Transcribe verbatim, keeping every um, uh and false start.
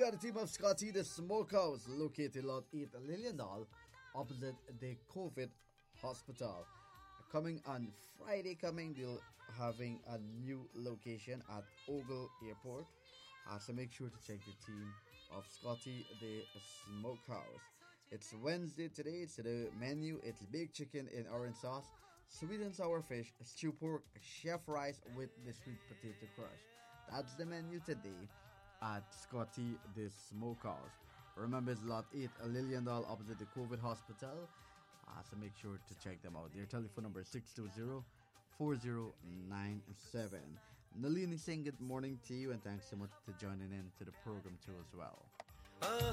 by the team of Scotty, the Smokehouse, located Lot eight Liliendal, opposite the COVID hospital. Coming on Friday coming, they'll having a new location at Ogle Airport. Uh, so make sure to check the team of Scotty, the Smokehouse. It's Wednesday today. It's the menu. It's baked chicken in orange sauce, sweet and sour fish, stew pork, chef rice with the sweet potato crush. That's the menu today at Scotty, the Smokehouse. Remember, it's Lot eight Liliendal, opposite the COVID hospital. Uh, so make sure to check them out. Their telephone number is six two zero, four zero nine seven. Nalini saying good morning to you, and thanks so much for joining in to the program too as well.